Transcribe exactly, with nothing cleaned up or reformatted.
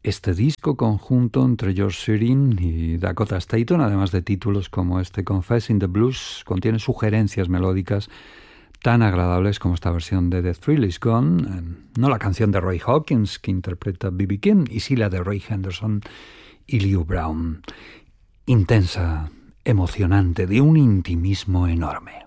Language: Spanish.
Este disco conjunto entre George Shearing y Dakota Staton, además de títulos como este Confessing the Blues, contiene sugerencias melódicas tan agradables como esta versión de The Thrill Is Gone, no la canción de Roy Hawkins que interpreta B B King, y sí la de Roy Henderson y Lew Brown. Intensa, emocionante, de un intimismo enorme.